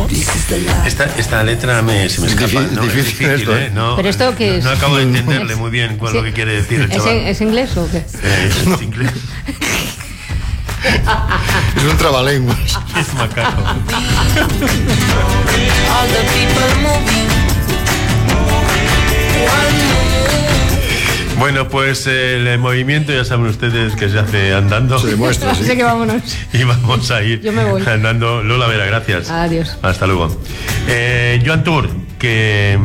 ¿no? Esta letra se me escapa. Es difícil esto, ¿eh? No, ¿Pero esto qué es? No acabo de entenderle muy bien cuál es lo que quiere decir el chaval. ¿Es inglés o qué? Es inglés. Es un trabalenguas. Es macaco. Bueno, pues el movimiento ya saben ustedes que se hace andando. Se demuestra, sí. Así que vámonos. Y vamos a ir Yo me voy. andando. Lola Vera, gracias. Adiós. Hasta luego. Joan Tour, que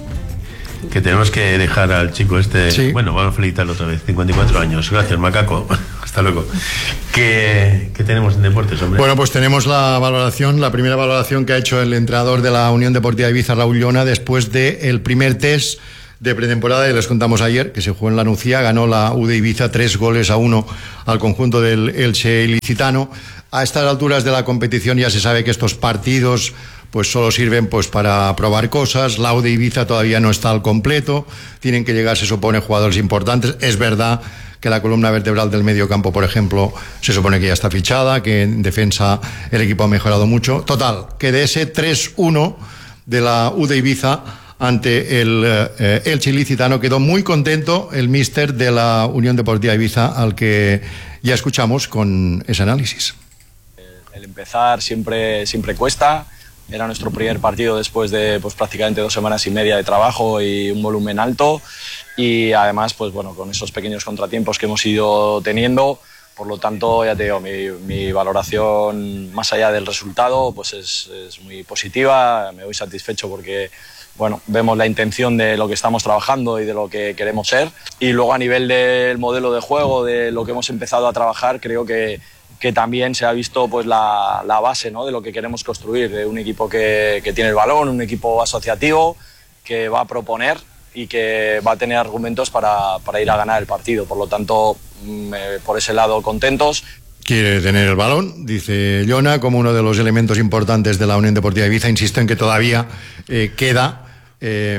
tenemos que dejar al chico este. Sí. Bueno, vamos a felicitarlo otra vez. 54 años. Gracias, macaco. Hasta luego. ¿Qué tenemos en deportes, hombre? Bueno, pues tenemos la primera valoración que ha hecho el entrenador de la Unión Deportiva Ibiza, Raúl Llona, después del primer test de pretemporada, y les contamos ayer que se jugó en la Nucía, ganó la U de Ibiza 3-1 al conjunto del Elche ilicitano. A estas alturas de la competición ya se sabe que estos partidos pues solo sirven pues para probar cosas. La U de Ibiza todavía no está al completo, tienen que llegar, se supone, jugadores importantes. Es verdad que la columna vertebral del medio campo, por ejemplo, se supone que ya está fichada, que en defensa el equipo ha mejorado mucho. Total, que de ese 3-1 de la U de Ibiza ante el Elche ilicitano quedó muy contento el míster de la Unión Deportiva Ibiza, al que ya escuchamos con ese análisis. El empezar siempre cuesta. Era nuestro primer partido después de pues, prácticamente 2 semanas y media de trabajo y un volumen alto, y además pues, bueno, con esos pequeños contratiempos que hemos ido teniendo. Por lo tanto, ya te digo, mi valoración más allá del resultado pues es muy positiva. Me voy satisfecho porque bueno, vemos la intención de lo que estamos trabajando y de lo que queremos ser. Y luego a nivel del modelo de juego, de lo que hemos empezado a trabajar, creo que también se ha visto pues la base, ¿no?, de lo que queremos construir, de un equipo que tiene el balón, un equipo asociativo, que va a proponer y que va a tener argumentos para ir a ganar el partido. Por lo tanto, por ese lado contentos. Quiere tener el balón, dice Llona, como uno de los elementos importantes de la Unión Deportiva Ibiza. Insisto en que todavía queda que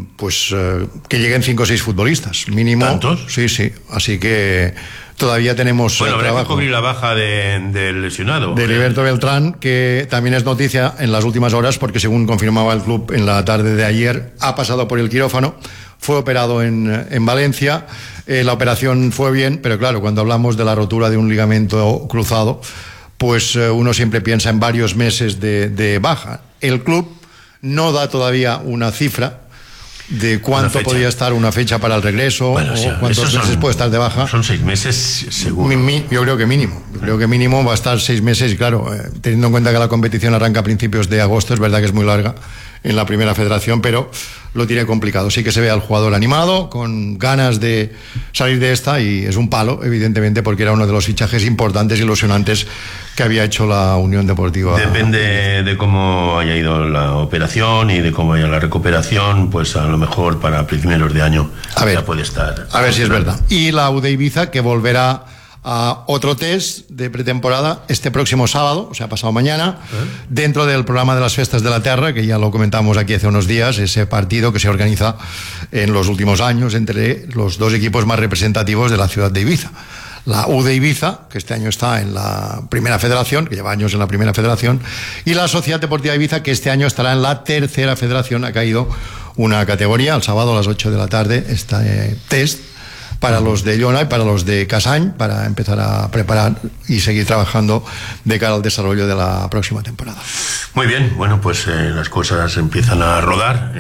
lleguen 5 o 6 futbolistas mínimo. ¿Tantos? Sí, así que todavía tenemos habrá trabajo. que cubrir la baja del lesionado. De Heriberto Beltrán, que también es noticia en las últimas horas, porque según confirmaba el club en la tarde de ayer, ha pasado por el quirófano, fue operado en Valencia. La operación fue bien, pero claro, cuando hablamos de la rotura de un ligamento cruzado, pues uno siempre piensa en varios meses de baja. El club no da todavía una cifra de cuánto podría estar una fecha para el regreso, bueno, o cuántos meses puede estar de baja. Son 6 meses seguro. Yo creo que mínimo. Va a estar 6 meses, y claro, teniendo en cuenta que la competición arranca a principios de agosto, es verdad que es muy larga en la primera federación, pero lo tiene complicado. Sí que se ve al jugador animado, con ganas de salir de esta, y es un palo, evidentemente, porque era uno de los fichajes importantes e ilusionantes que había hecho la Unión Deportiva. Depende de cómo haya ido la operación y de cómo haya la recuperación, pues a lo mejor para primeros de año ya puede estar. A ver si es verdad. Y la U de Ibiza, que volverá a otro test de pretemporada este próximo sábado, o sea, pasado mañana, dentro del programa de las Festas de la Terra, que ya lo comentamos aquí hace unos días, ese partido que se organiza en los últimos años entre los 2 equipos más representativos de la ciudad de Ibiza. La U de Ibiza, que este año está en la primera federación, que lleva años en la primera federación, y la Sociedad Deportiva Ibiza, que este año estará en la tercera federación. Ha caído una categoría, el sábado a las 8 de la tarde, este test para los de Llona y para los de Casañ, para empezar a preparar y seguir trabajando de cara al desarrollo de la próxima temporada. Muy bien, bueno, pues las cosas empiezan a rodar,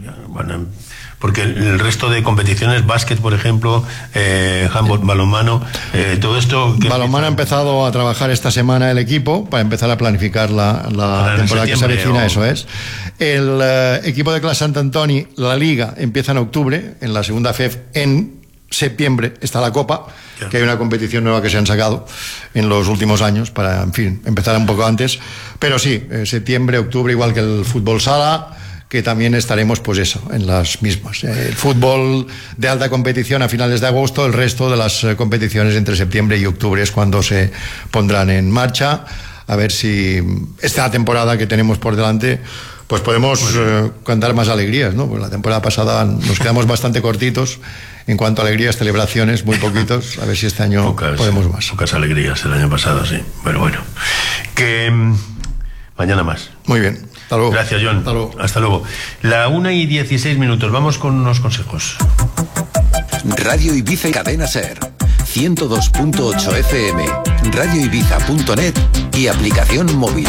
porque el resto de competiciones, básquet, por ejemplo, handball, balonmano, todo esto... Balonmano ha empezado a trabajar esta semana el equipo para empezar a planificar la temporada que se avecina, eso es. El equipo de Clase Sant Antoni, la Liga, empieza en octubre, en la segunda FEF, en septiembre está la Copa, que hay una competición nueva que se han sacado en los últimos años para, en fin, empezar un poco antes. Pero sí, septiembre, octubre, igual que el fútbol sala, que también estaremos, pues eso, en las mismas. El fútbol de alta competición a finales de agosto, el resto de las competiciones entre septiembre y octubre es cuando se pondrán en marcha. A ver si esta temporada que tenemos por delante, pues podemos cantar más alegrías, ¿no? Pues la temporada pasada nos quedamos bastante cortitos en cuanto a alegrías, celebraciones, muy poquitos. A ver si este año podemos más. Pocas alegrías el año pasado, sí. Pero bueno. Mañana más. Muy bien. Hasta luego. Gracias, John. Hasta luego. Hasta luego. 1:16. Vamos con unos consejos. Radio Ibiza y Cadena Ser. 102.8 FM, radioibiza.net y aplicación móvil.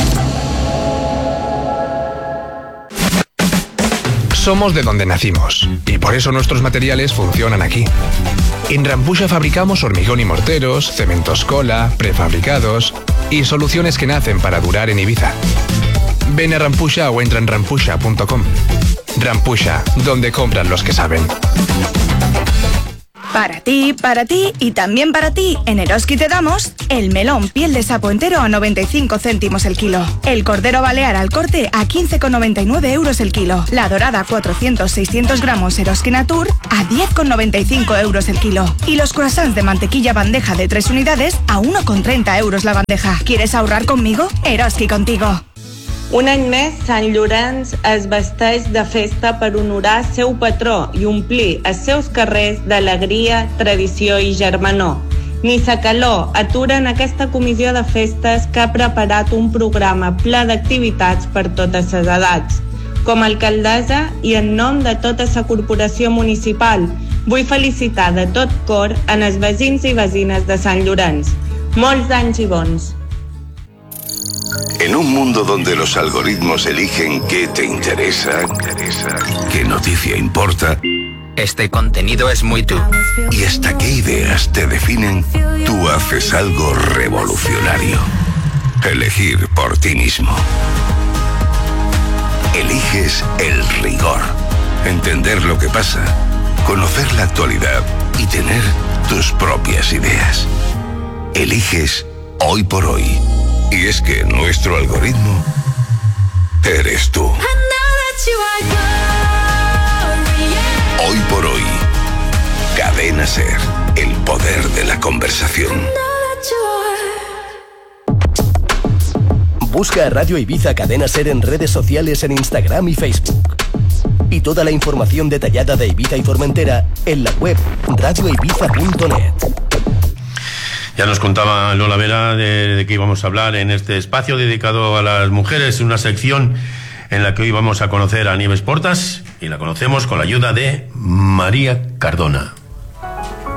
Somos de donde nacimos y por eso nuestros materiales funcionan aquí. En Rampusha fabricamos hormigón y morteros, cementos cola, prefabricados y soluciones que nacen para durar en Ibiza. Ven a Rampusha o entra en rampusha.com. Rampusha, donde compran los que saben. Para ti y también para ti, en Eroski te damos el melón piel de sapo entero a 95 céntimos el kilo, el cordero balear al corte a 15,99 euros el kilo, la dorada 400-600 gramos Eroski Natur a 10,95 euros el kilo y los croissants de mantequilla bandeja de 3 unidades a 1,30 euros la bandeja. ¿Quieres ahorrar conmigo? Eroski contigo. Un any més, Sant Llorenç es vesteix de festa per honorar seu patró i omplir els seus carrers d'alegria, tradició i germanor. Nissa Calor aturen aquesta comissió de festes que ha preparat un programa ple d'activitats per totes les edats. Com a alcaldessa i en nom de tota la corporació municipal, vull felicitar de tot cor en els veïns i veïnes de Sant Llorenç. Molts anys i bons. En un mundo donde los algoritmos eligen qué te interesa, qué noticia importa, este contenido es muy tú. Y hasta qué ideas te definen, tú haces algo revolucionario. Elegir por ti mismo. Eliges el rigor. Entender lo que pasa, conocer la actualidad y tener tus propias ideas. Eliges Hoy por Hoy. Y es que nuestro algoritmo eres tú. Hoy por Hoy. Cadena Ser. El poder de la conversación. Busca a Radio Ibiza Cadena Ser en redes sociales en Instagram y Facebook. Y toda la información detallada de Ibiza y Formentera en la web radioibiza.net. Ya nos contaba Lola Vera de qué íbamos a hablar en este espacio dedicado a las mujeres, una sección en la que hoy vamos a conocer a Nieves Portas y la conocemos con la ayuda de María Cardona.